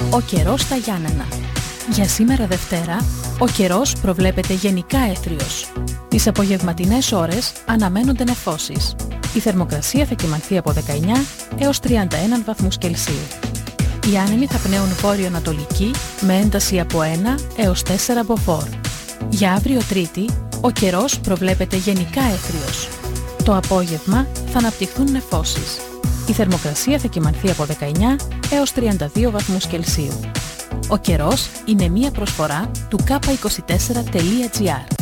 Ο καιρός στα Γιάννενα. Για σήμερα Δευτέρα, ο καιρός προβλέπεται γενικά έθριος. Τις απογευματινές ώρες αναμένονται νεφώσεις. Η θερμοκρασία θα κυμανθεί από 19 έως 31 βαθμούς Κελσίου. Οι άνεμοι θα πνέουν βόρειο-ανατολική με ένταση από 1 έως 4 μποφόρ. Για αύριο Τρίτη, ο καιρός προβλέπεται γενικά έθριος. Το απόγευμα θα αναπτυχθούν νεφώσεις. Η θερμοκρασία θα κυμανθεί από 19 έως 32 βαθμούς Κελσίου. Ο καιρός είναι μία προσφορά του k24.gr.